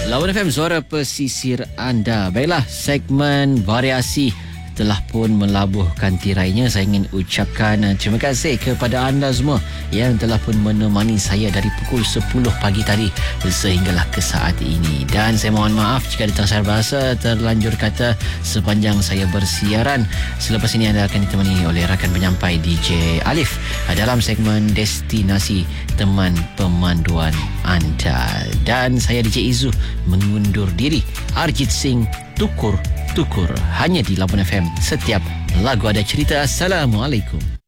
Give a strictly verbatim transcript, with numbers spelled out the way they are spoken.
Lawan F M, suara pesisir anda. Baiklah, segmen variasi telah pun melabuhkan tirainya. Saya ingin ucapkan uh, terima kasih kepada anda semua yang telah pun menemani saya dari pukul sepuluh pagi tadi sehinggalah ke saat ini. Dan saya mohon maaf jika di tengah bahasa terlanjur kata sepanjang saya bersiaran. Selepas ini anda akan ditemani oleh rakan penyampai D J Alif dalam segmen Destinasi Teman Pemanduan Anda. Dan saya D J Izu mengundur diri. Arjit Singh, Tukur Tukur, hanya di Labuan F M. Setiap lagu ada cerita. Assalamualaikum.